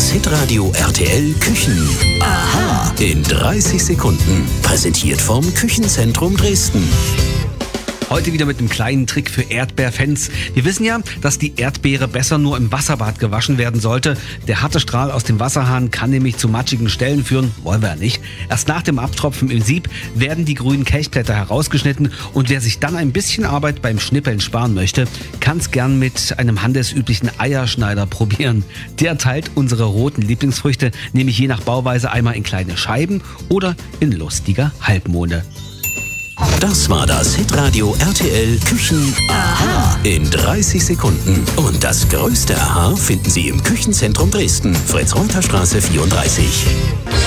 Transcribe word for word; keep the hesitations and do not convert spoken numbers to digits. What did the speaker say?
Das Hitradio R T L Küchen. Aha. In dreißig Sekunden. Präsentiert vom Küchenzentrum Dresden. Heute wieder mit einem kleinen Trick für Erdbeerfans. Wir wissen ja, dass die Erdbeere besser nur im Wasserbad gewaschen werden sollte. Der harte Strahl aus dem Wasserhahn kann nämlich zu matschigen Stellen führen. Wollen wir ja nicht. Erst nach dem Abtropfen im Sieb werden die grünen Kelchblätter herausgeschnitten. Und wer sich dann ein bisschen Arbeit beim Schnippeln sparen möchte, kann es gern mit einem handelsüblichen Eierschneider probieren. Der teilt unsere roten Lieblingsfrüchte nämlich je nach Bauweise einmal in kleine Scheiben oder in lustiger Halbmonde. Das war das Hitradio R T L Küchen Aha in dreißig Sekunden. Und das größte Aha finden Sie im Küchenzentrum Dresden, Fritz-Reuter-Straße vierunddreißig.